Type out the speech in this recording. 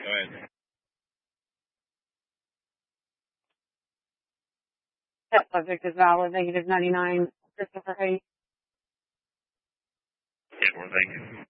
ahead. That subject is valid. -99. Christopher Hayes. Yeah, well, thank you.